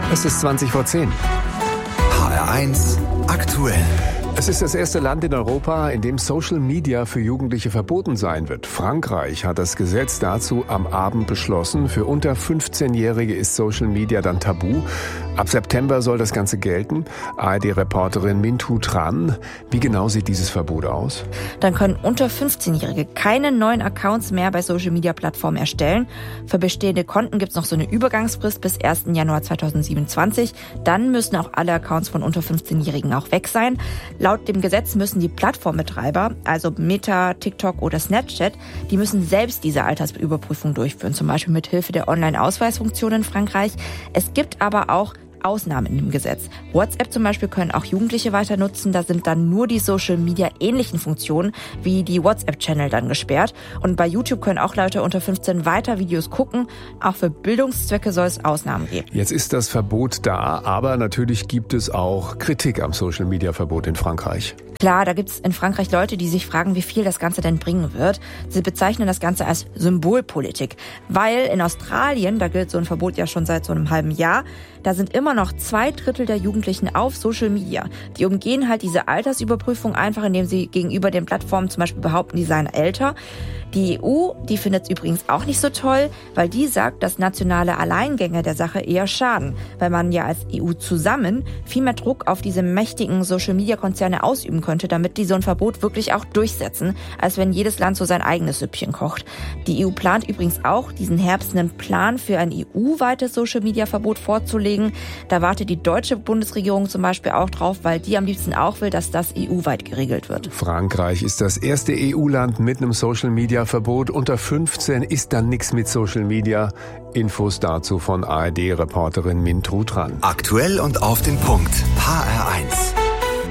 Es ist 20:10. HR1 aktuell. Es ist das erste Land in Europa, in dem Social Media für Jugendliche verboten sein wird. Frankreich hat das Gesetz dazu am Abend beschlossen. Für unter 15-Jährige ist Social Media dann tabu. Ab September soll das Ganze gelten. ARD-Reporterin Mintou Tran. Wie genau sieht dieses Verbot aus? Dann können unter 15-Jährige keine neuen Accounts mehr bei Social-Media-Plattformen erstellen. Für bestehende Konten gibt es noch so eine Übergangsfrist bis 1. Januar 2027. Dann müssen auch alle Accounts von unter 15-Jährigen auch weg sein. Laut dem Gesetz müssen die Plattformbetreiber, also Meta, TikTok oder Snapchat, die müssen selbst diese Altersüberprüfung durchführen, zum Beispiel mit Hilfe der Online-Ausweisfunktion in Frankreich. Es gibt aber auch Ausnahmen in dem Gesetz. WhatsApp zum Beispiel können auch Jugendliche weiter nutzen. Da sind dann nur die Social-Media-ähnlichen Funktionen wie die WhatsApp-Channel dann gesperrt. Und bei YouTube können auch Leute unter 15 weiter Videos gucken. Auch für Bildungszwecke soll es Ausnahmen geben. Jetzt ist das Verbot da, aber natürlich gibt es auch Kritik am Social-Media-Verbot in Frankreich. Klar, da gibt's in Frankreich Leute, die sich fragen, wie viel das Ganze denn bringen wird. Sie bezeichnen das Ganze als Symbolpolitik. Weil in Australien, da gilt so ein Verbot ja schon seit so einem halben Jahr, da sind immer noch 2/3 der Jugendlichen auf Social Media. Die umgehen halt diese Altersüberprüfung einfach, indem sie gegenüber den Plattformen zum Beispiel behaupten, die seien älter. Die EU, die findet es übrigens auch nicht so toll, weil die sagt, dass nationale Alleingänge der Sache eher schaden, weil man ja als EU zusammen viel mehr Druck auf diese mächtigen Social-Media-Konzerne ausüben könnte, damit die so ein Verbot wirklich auch durchsetzen, als wenn jedes Land so sein eigenes Süppchen kocht. Die EU plant übrigens auch, diesen Herbst einen Plan für ein EU-weites Social-Media-Verbot vorzulegen. Da wartet die deutsche Bundesregierung zum Beispiel auch drauf, weil die am liebsten auch will, dass das EU-weit geregelt wird. Frankreich ist das erste EU-Land mit einem Social-Media-Verbot. Unter 15 ist dann nichts mit Social Media. Infos dazu von ARD-Reporterin Mintou Tran. Aktuell und auf den Punkt. HR1.